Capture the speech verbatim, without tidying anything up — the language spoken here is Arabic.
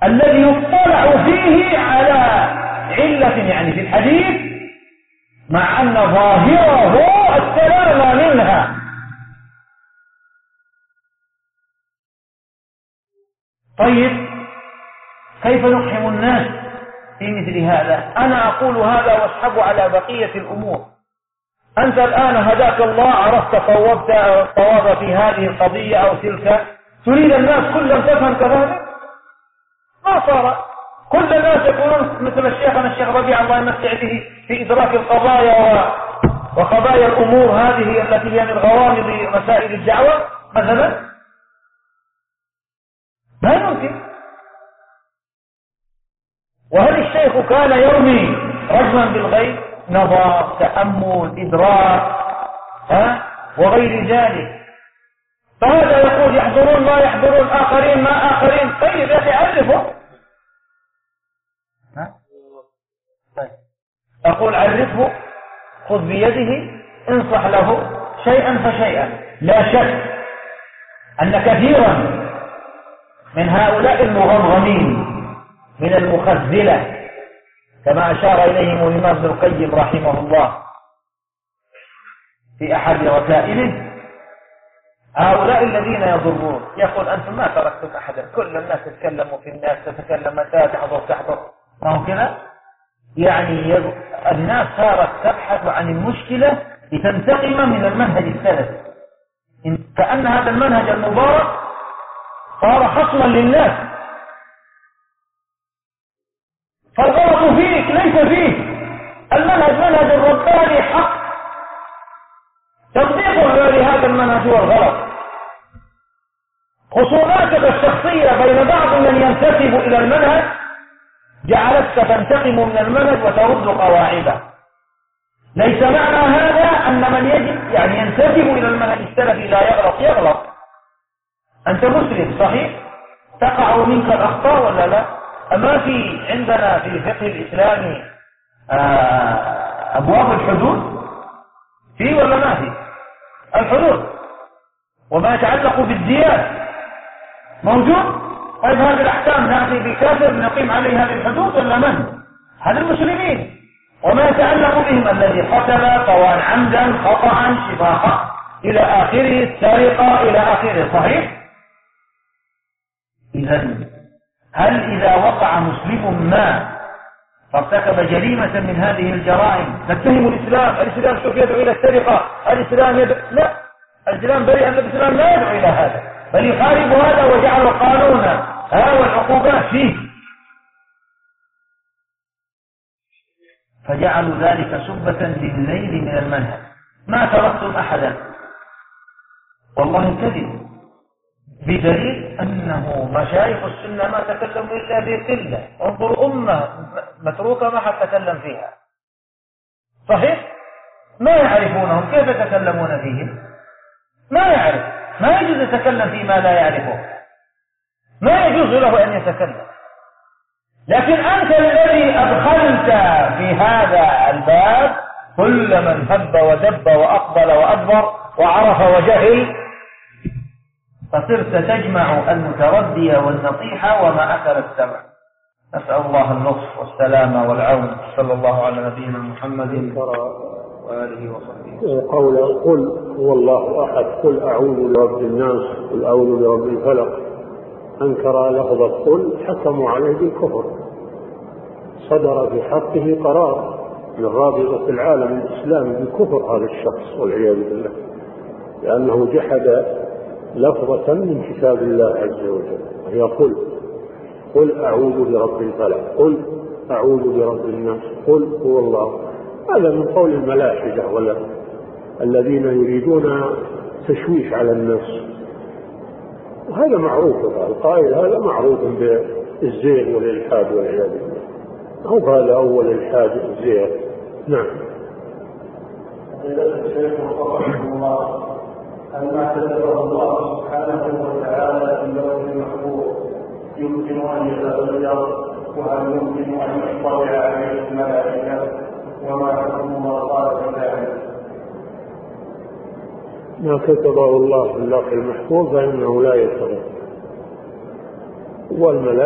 الذي يطلع فيه على علة يعني في الحديث مع أن ظاهره السلامة منها. طيب كيف نقحم الناس في مثل هذا؟ أنا أقول هذا واسحب على بقية الأمور. أنت الآن هداك الله، عرفت صوبت صواب في هذه القضية أو تلك، تريد الناس كلهم تفهم كذلك؟ ما صار كل الناس يكونون مثل الشيخنا الشيخ ربيع الله يمسع به في إدراك القضايا وقضايا الأمور هذه التي هي من غوامض مسائل الدعوة مثلا؟ لا يمكن. وهل الشيخ كان يرمي رجما بالغيب؟ نظر، تأمل، إدراك، ها وغير ذلك. فهذا يقول يحضرون ما يحضرون، آخرين ما آخرين. طيب يا أخي عرفه. طيب. أقول عرفه، خذ بيده، انصح له شيئا فشيئا. لا شك أن كثيرا من هؤلاء المغمغمين من المخزلة كما أشار إليهم الإمام ابن القيم رحمه الله في أحد رسائله، هؤلاء الذين يضرون. يقول أنتم ما تركتم أحدا، كل الناس تتكلموا في الناس، تتكلم متى تحضر تحضر، ما هو كذا؟ يعني الناس صارت تبحث عن المشكلة لتنتقم من المنهج السلفي، كأن هذا المنهج المبارك صار خصما للناس. فالغلط فيك ليس فيه، المنهج منهج الرباني حق، تطبيقه لهذا المنهج هو الغلط. خصوماتك الشخصية بين بعض من ينتسب إلى المنهج جعلتك تنتقم من المنهج وترد قواعده. ليس معنى هذا أن من يجب يعني ينتسب إلى المنهج السلفي لا يغلط. يغلط، أنت مسلم صحيح، تقع منك الأخطاء ولا لا؟ أما في عندنا في الفقه الإسلامي أبواب الحدود في ولا ما في؟ الحدود وما يتعلق بالديات موجود. طيب هذه الأحكام نأتي بكافر نقيم عليه هذه الحدود ولا من؟ هذا المسلمين. وما يتعلق بهم الذي قتل طوعا عمدا خطأ شفاقا إلى آخره، السرقة إلى آخره، صحيح؟ إذن هل إذا وقع مسلم ما فارتكب جريمة من هذه الجرائم نتهم الإسلام؟ الإسلام شوف يدعو إلى السرقة، الإسلام يدعو، لا، الإسلام بريء، الإسلام لا يدعو إلى هذا، بل يحارب هذا وجعل قانونا ها والعقوبات فيه. فجعلوا ذلك سبة للنيل من المنهج. ما تركتم أحدا، والله كذب، بدليل أنه مشايخ السنة ما تكلموا إلا بقلة. انظر أمة متروكة ما حد تكلم فيها، صحيح؟ ما يعرفونهم، كيف يتكلمون فيهم؟ ما يعرف، ما يجوز يتكلم فيما لا يعرفه، ما يجوز له أن يتكلم. لكن أنت الذي أدخلت في هذا الباب كل من هب ودب وأقبل وأدبر وعرف وجهل، فصرت تجمع المتردية والنطيحة وما أكل السمع. نسأل الله اللطف والسلامة والعون. صلى الله على نبينا محمد وآله وصحبه. قول قل هو الله أحد، قل أعوذ برب الناس، قل أعوذ برب الفلق، أنكر لفظة قل حكموا عليه بالكفر. صدر في حقه قرار من رابطة العالم الإسلامي بالكفر هذا الشخص والعياذ بالله، لأنه جحد لفظة من كتاب الله عز وجل وهي قل. قل أعوذ برب الفلق، قل أعوذ برب الناس، قل هو الله. هذا من قول الملاحدة ولا الذين يريدون تشويش على الناس، وهذا معروف، القائل هذا معروف بالزيغ والإلحاد والعياذ بالله. هو هذا أول الحاد الزيغ. نعم. أما كتبه الله سبحانه وتعالى في اللوح المحفوظ يمكن أن يتغير، وهل يمكن أن يطلع عليه الملائكة؟ وما حكم ما قال في ذلك؟ ما كتبه الله في اللوح المحفوظ فإنه لا يتغير، والملائكة